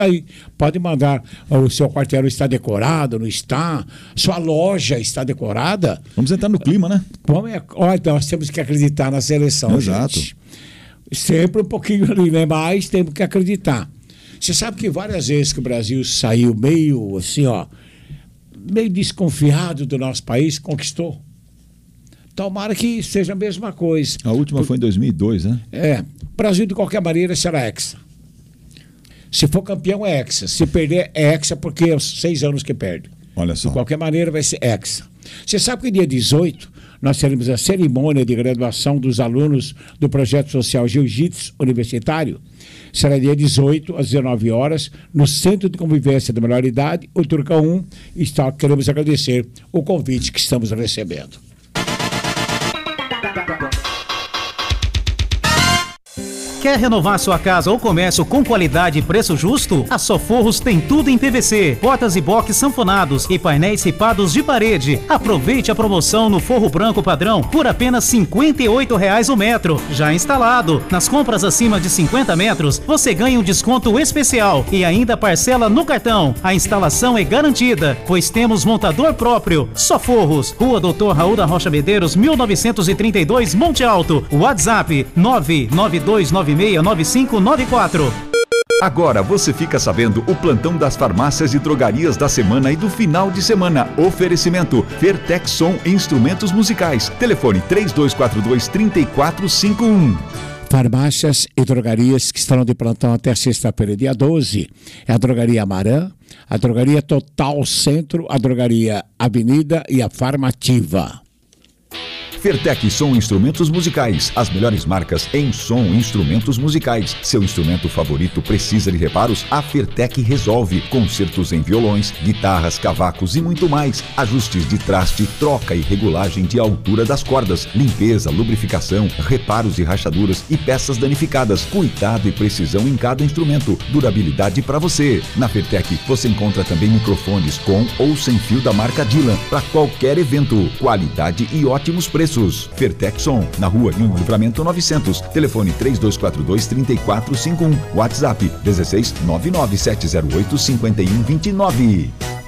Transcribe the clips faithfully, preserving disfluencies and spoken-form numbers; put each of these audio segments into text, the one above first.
Aí, pode mandar, o seu quarteirão está decorado, não está? Sua loja está decorada? Vamos entrar no clima, né? Vamos, olha, nós temos que acreditar na seleção, Exato. gente. Sempre um pouquinho ali, né? Mas temos que acreditar. Você sabe que várias vezes que o Brasil saiu meio assim, ó, meio desconfiado do nosso país, conquistou. Tomara que seja a mesma coisa. A última Por... foi em dois mil e dois, né? É. O Brasil, de qualquer maneira, será hexa. Se for campeão, é hexa. Se perder, é hexa, porque é os seis anos que perde. Olha só. De qualquer maneira, vai ser hexa. Você sabe que dia dezoito nós teremos a cerimônia de graduação dos alunos do Projeto Social Jiu-Jitsu Universitário? Será dia dezoito, às dezenove horas, no Centro de Convivência da Melhor Idade, o Turcão um. E está, queremos agradecer o convite que estamos recebendo. Quer renovar sua casa ou comércio com qualidade e preço justo? A Soforros tem tudo em P V C, portas e box sanfonados e painéis ripados de parede. Aproveite a promoção no forro branco padrão por apenas cinquenta e oito reais o metro, já instalado. Nas compras acima de cinquenta metros, você ganha um desconto especial e ainda parcela no cartão. A instalação é garantida, pois temos montador próprio. Soforros, Rua doutor Raul da Rocha Medeiros, mil novecentos e trinta e dois, Monte Alto. WhatsApp nove nove dois nove seis nove cinco nove quatro. Agora você fica sabendo o plantão das farmácias e drogarias da semana e do final de semana. Oferecimento Fertexson Instrumentos Musicais. Telefone três dois quatro dois, três quatro cinco um. Farmácias e drogarias que estarão de plantão até sexta-feira, dia doze. É a Drogaria Amarã, a Drogaria Total Centro, a Drogaria Avenida e a Farmativa. Fertec Som Instrumentos Musicais, as melhores marcas em som e instrumentos musicais. Seu instrumento favorito precisa de reparos? A Fertec resolve. Concertos em violões, guitarras, cavacos e muito mais. Ajustes de traste, troca e regulagem de altura das cordas, limpeza, lubrificação, reparos de rachaduras e peças danificadas. Cuidado e precisão em cada instrumento. Durabilidade para você. Na Fertec você encontra também microfones com ou sem fio da marca Dylan para qualquer evento. Qualidade e ótimos preços. Fertexson, na rua Rio Livramento novecentos. Telefone três dois quatro dois, três quatro cinco um. WhatsApp dezesseis nove nove sete zero oito cinco um dois nove.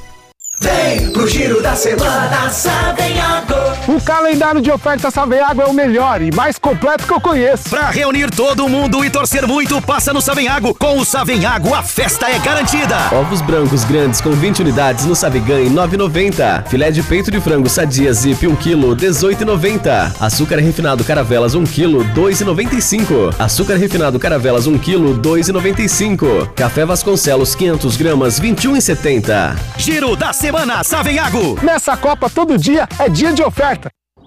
Vem pro Giro da Semana Savenhago. O calendário de ofertas Savenhago é o melhor e mais completo que eu conheço. Pra reunir todo mundo e torcer muito, passa no Savenhago. Com o Savenhago, a festa é garantida. Ovos brancos grandes com vinte unidades no Savegan, nove reais e noventa centavos. Filé de peito de frango sadia Zip um quilo, dezoito reais e noventa centavos. Açúcar refinado Caravelas um quilo, dois reais e noventa e cinco centavos. Açúcar refinado Caravelas um quilo, dois reais e noventa e cinco centavos. Café Vasconcelos quinhentas gramas, vinte e um reais e setenta centavos. Giro da Semana Savenhago. Nessa Copa todo dia é dia de oferta.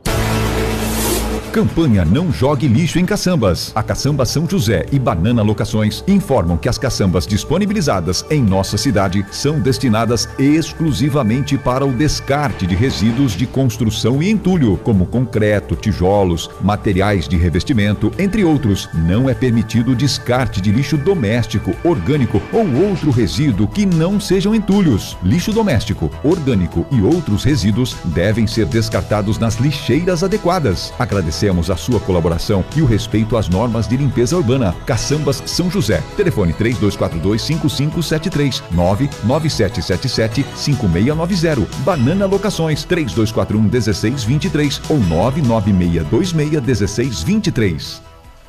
Campanha Não Jogue Lixo em Caçambas. A Caçamba São José e Banana Locações informam que as caçambas disponibilizadas em nossa cidade são destinadas exclusivamente para o descarte de resíduos de construção e entulho, como concreto, tijolos, materiais de revestimento, entre outros. Não é permitido o descarte de lixo doméstico, orgânico ou outro resíduo que não sejam entulhos. Lixo doméstico, orgânico e outros resíduos devem ser descartados nas lixeiras adequadas. Agradecemos a sua colaboração e o respeito às normas de limpeza urbana. Caçambas São José. Telefone três dois quatro dois, cinco cinco sete três, nove nove sete sete sete, cinco seis nove zero. Banana Locações três dois quatro um, um seis dois três ou nove nove seis dois seis, um seis dois três.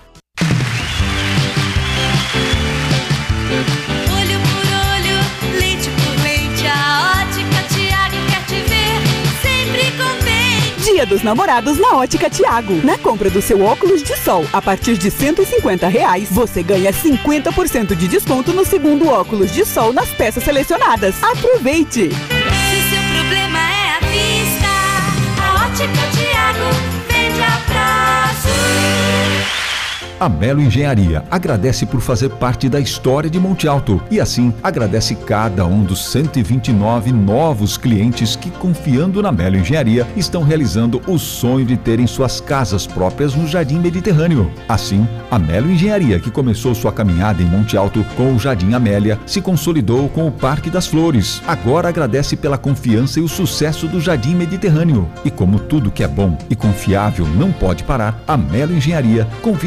Dia dos Namorados na Ótica Thiago. Na compra do seu óculos de sol a partir de cento e cinquenta reais, você ganha cinquenta por cento de desconto no segundo óculos de sol nas peças selecionadas. Aproveite! Se seu problema é a vista, a Ótica Thiago vende a prazo. A Melo Engenharia agradece por fazer parte da história de Monte Alto e assim agradece cada um dos cento e vinte e nove novos clientes que, confiando na Melo Engenharia, estão realizando o sonho de terem suas casas próprias no Jardim Mediterrâneo. Assim, a Melo Engenharia, que começou sua caminhada em Monte Alto com o Jardim Amélia, se consolidou com o Parque das Flores. Agora agradece pela confiança e o sucesso do Jardim Mediterrâneo. E como tudo que é bom e confiável não pode parar, a Melo Engenharia convida você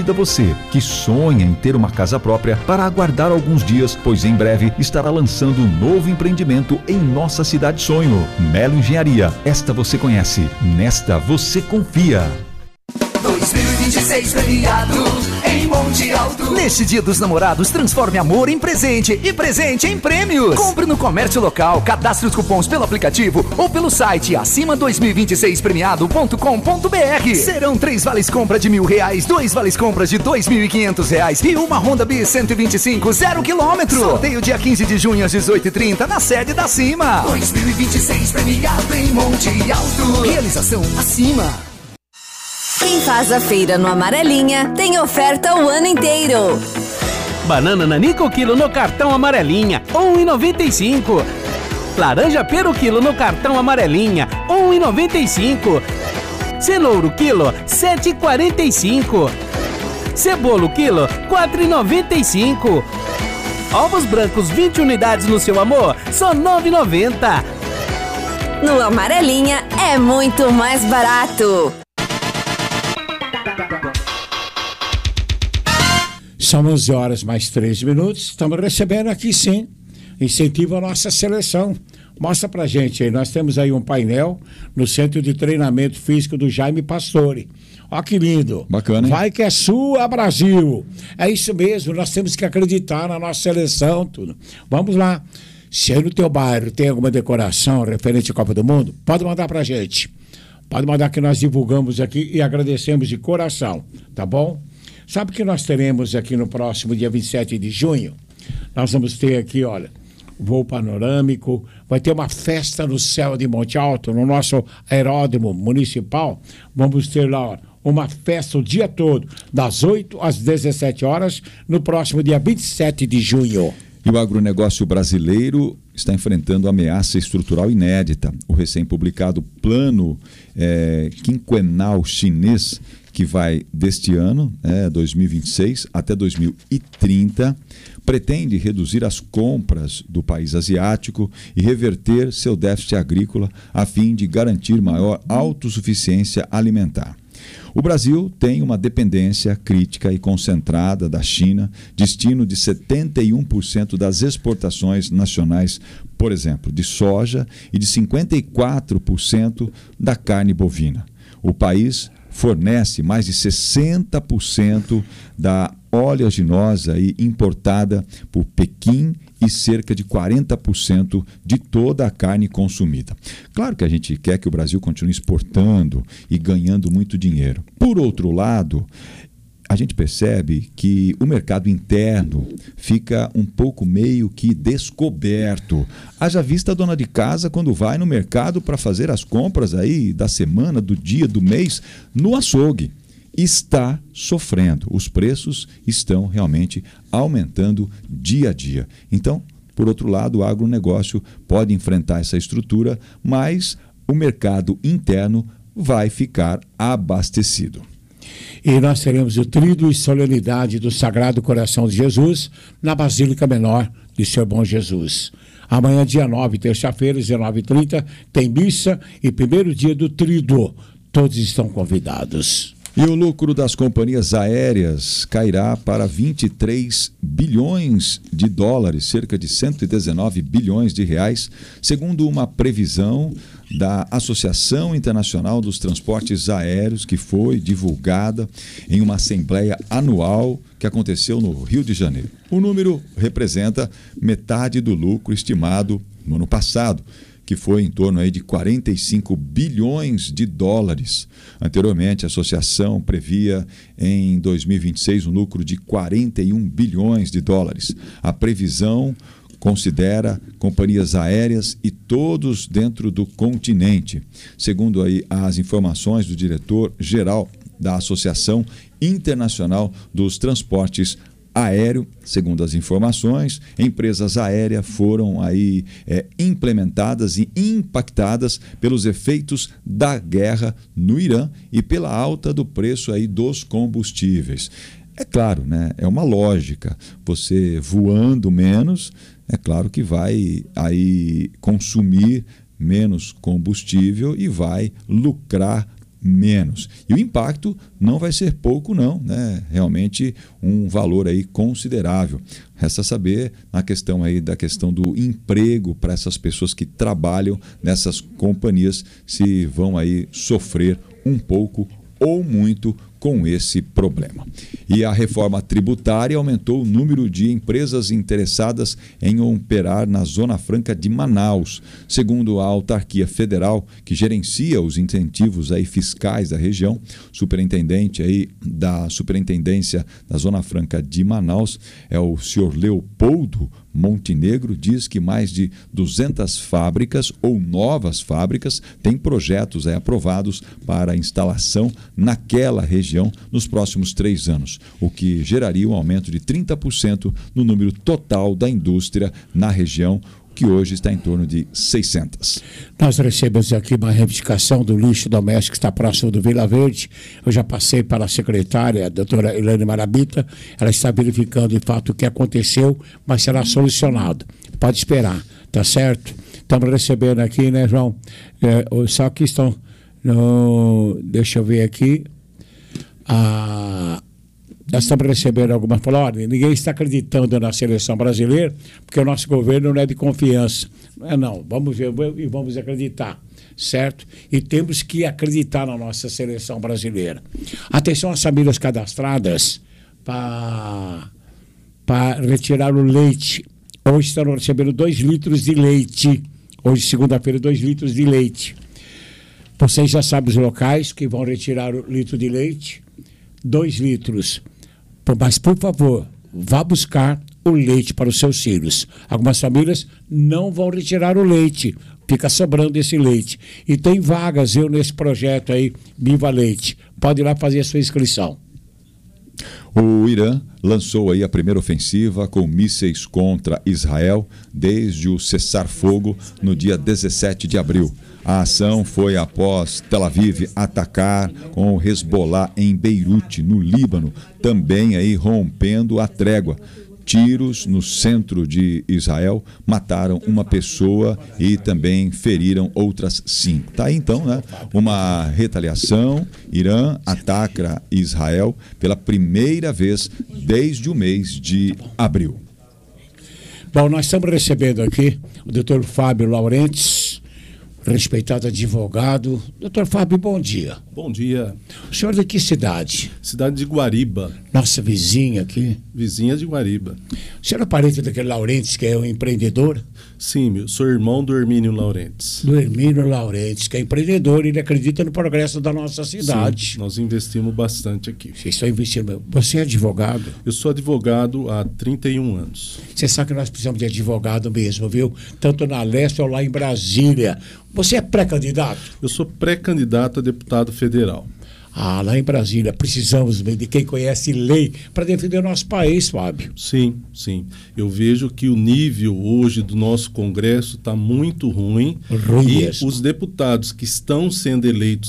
você, que sonha em ter uma casa própria, para aguardar alguns dias, pois em breve estará lançando um novo empreendimento em nossa cidade sonho. Melo Engenharia. Esta você conhece, nesta você confia. dois mil e vinte e seis premiado em Monte Alto. Neste Dia dos Namorados, transforme amor em presente e presente em prêmios. Compre no comércio local, cadastre os cupons pelo aplicativo ou pelo site acima dois mil e vinte e seis premiado ponto com ponto b r. Serão três vales compra de mil reais, dois vales compras de dois mil e quinhentos reais e uma Honda Bis cento e vinte e cinco zero quilômetro. Sorteio dia quinze de junho às dezoito e trinta na sede da Cima. dois mil e vinte e seis premiado em Monte Alto. Realização Acima. Quem faz a feira no Amarelinha tem oferta o ano inteiro. Banana Nanico quilo no cartão Amarelinha, um real e noventa e cinco centavos. Laranja pera o quilo no cartão Amarelinha, um real e noventa e cinco centavos. Cenoura quilo, sete reais e quarenta e cinco centavos. Cebola quilo, quatro reais e noventa e cinco centavos. Ovos brancos vinte unidades no seu amor, só nove reais e noventa centavos. No Amarelinha é muito mais barato. São onze horas mais três minutos. Estamos recebendo aqui, sim, incentivo à nossa seleção. Mostra pra gente aí. Nós temos aí um painel no Centro de Treinamento Físico do Jaime Pastore. Ó que lindo. Bacana, hein? Vai que é sua, Brasil. É isso mesmo. Nós temos que acreditar na nossa seleção, tudo. Vamos lá. Se aí no teu bairro tem alguma decoração referente à Copa do Mundo, pode mandar pra gente. Pode mandar que nós divulgamos aqui e agradecemos de coração, tá bom? Sabe o que nós teremos aqui no próximo dia vinte e sete de junho? Nós vamos ter aqui, olha, voo panorâmico, vai ter uma festa no céu de Monte Alto, no nosso aeródromo municipal. Vamos ter lá, ó, uma festa o dia todo, das oito às dezessete horas, no próximo dia vinte e sete de junho. E o agronegócio brasileiro está enfrentando ameaça estrutural inédita. O recém-publicado Plano é, Quinquenal Chinês, que vai deste ano, é, dois mil e vinte e seis, até dois mil e trinta, pretende reduzir as compras do país asiático e reverter seu déficit agrícola a fim de garantir maior autossuficiência alimentar. O Brasil tem uma dependência crítica e concentrada da China, destino de setenta e um por cento das exportações nacionais, por exemplo, de soja, e de cinquenta e quatro por cento da carne bovina. O país fornece mais de sessenta por cento da oleaginosa aí importada por Pequim e cerca de quarenta por cento de toda a carne consumida. Claro que a gente quer que o Brasil continue exportando e ganhando muito dinheiro. Por outro lado, a gente percebe que o mercado interno fica um pouco meio que descoberto. Haja vista a dona de casa quando vai no mercado para fazer as compras aí da semana, do dia, do mês, no açougue. Está sofrendo. Os preços estão realmente aumentando dia a dia. Então, por outro lado, o agronegócio pode enfrentar essa estrutura, mas o mercado interno vai ficar abastecido. E nós teremos o tríduo e solenidade do Sagrado Coração de Jesus na Basílica Menor de Seu Bom Jesus. Amanhã, dia nove, terça-feira, dezenove e trinta, tem missa e primeiro dia do tríduo. Todos estão convidados. E o lucro das companhias aéreas cairá para vinte e três bilhões de dólares, cerca de cento e dezenove bilhões de reais, segundo uma previsão da Associação Internacional dos Transportes Aéreos, que foi divulgada em uma assembleia anual que aconteceu no Rio de Janeiro. O número representa metade do lucro estimado no ano passado, que foi em torno aí de quarenta e cinco bilhões de dólares. Anteriormente, a associação previa em dois mil e vinte e seis um lucro de quarenta e um bilhões de dólares. A previsão considera companhias aéreas e todos dentro do continente. Segundo aí as informações do diretor-geral da Associação Internacional dos Transportes Aéreo, segundo as informações, empresas aéreas foram aí é, implementadas e impactadas pelos efeitos da guerra no Irã e pela alta do preço aí dos combustíveis. É claro, né? É uma lógica. Você voando menos, é claro que vai aí consumir menos combustível e vai lucrar menos. E o impacto não vai ser pouco não, né? Realmente um valor aí considerável. Resta saber na questão aí da questão do emprego para essas pessoas que trabalham nessas companhias, se vão aí sofrer um pouco ou muito com esse problema. E a reforma tributária aumentou o número de empresas interessadas em operar na Zona Franca de Manaus. Segundo a autarquia federal, que gerencia os incentivos aí fiscais da região, superintendente aí da Superintendência da Zona Franca de Manaus é o senhor Leopoldo Montenegro, diz que mais de duzentas fábricas ou novas fábricas têm projetos aí aprovados para a instalação naquela região nos próximos três anos, o que geraria um aumento de trinta por cento no número total da indústria na região, que hoje está em torno de seiscentas. Nós recebemos aqui uma reivindicação do lixo doméstico que está próximo do Vila Verde. Eu já passei para a secretária, a doutora Elaine Marabita. Ela está verificando, de fato, o que aconteceu, mas será solucionado. Pode esperar, tá certo? Estamos recebendo aqui, né, João? É, só que estão... No, deixa eu ver aqui. Ah, nós estamos recebendo algumas palavras. Olha, ninguém está acreditando na seleção brasileira porque o nosso governo não é de confiança. Não é não, vamos ver e vamos acreditar, certo? E temos que acreditar na nossa seleção brasileira. Atenção às famílias cadastradas para para retirar o leite. Hoje estão recebendo dois litros de leite. Hoje, segunda-feira, dois litros de leite. Vocês já sabem os locais que vão retirar o litro de leite. Dois litros. Mas, por favor, vá buscar o leite para os seus filhos. Algumas famílias não vão retirar o leite. Fica sobrando esse leite. E tem vagas, eu, nesse projeto aí, Viva Leite. Pode ir lá fazer a sua inscrição. O Irã lançou aí a primeira ofensiva com mísseis contra Israel desde o cessar-fogo no dia dezessete de abril. A ação foi após Tel Aviv atacar com o Hezbollah em Beirute, no Líbano, também aí rompendo a trégua. Tiros no centro de Israel mataram uma pessoa e também feriram outras cinco. Tá aí então, né? Uma retaliação. Irã ataca Israel pela primeira vez desde o mês de abril. Bom, nós estamos recebendo aqui o doutor Fábio Laurentes, respeitado advogado. Doutor Fábio, bom dia. Bom dia. O senhor é de que cidade? Cidade de Guariba. Nossa vizinha aqui. Vizinha de Guariba. O senhor é parente daquele Laurentes, que é um empreendedor? Sim, meu, sou irmão do Hermínio Laurentes. Do Hermínio Laurentes, que é empreendedor, ele acredita no progresso da nossa cidade. Sim, nós investimos bastante aqui. Vocês estão investindo. Você é advogado? Eu sou advogado há trinta e um anos. Você sabe que nós precisamos de advogado mesmo, viu? Tanto na Leste ou lá em Brasília. Você é pré-candidato? Eu sou pré-candidato a deputado federal. Ah, lá em Brasília, precisamos de quem conhece lei para defender o nosso país, Fábio. Sim, sim. Eu vejo que o nível hoje do nosso Congresso está muito ruim. Ruim e mesmo. Os deputados que estão sendo eleitos